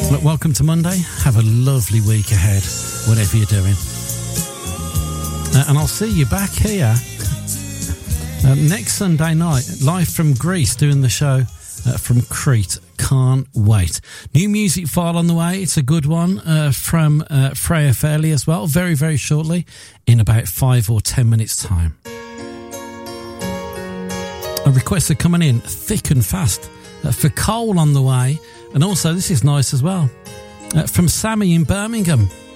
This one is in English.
Look, welcome to Monday. Have a lovely week ahead, whatever you're doing. And I'll see you back here next Sunday night, live from Greece, doing the show from Crete. Can't wait. New music file on the way. It's a good one from Freya Fairley as well, very, very shortly, in about 5 or 10 minutes' time. Requests are coming in thick and fast for Cole on the way. And also, this is nice as well, from Sammy in Birmingham.